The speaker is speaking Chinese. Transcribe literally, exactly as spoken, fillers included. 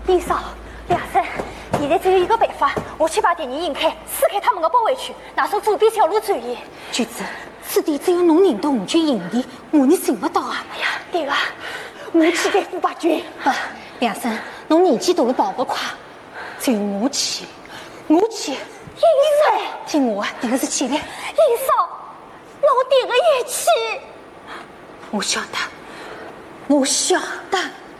林嫂，梁生，现在只有一个办法，我去把敌人引开，撕开他们的包围区，拿出左边小路转移。 橘子，此地只有侬认得红军营地，我你寻不到啊！ 哎呀，对个，我去对付八军。 不，梁生，侬年纪大了跑不快，只有我去，我去。 林嫂， 听我，这个是气力。 林嫂，老爹个也去。 我晓得，我晓得。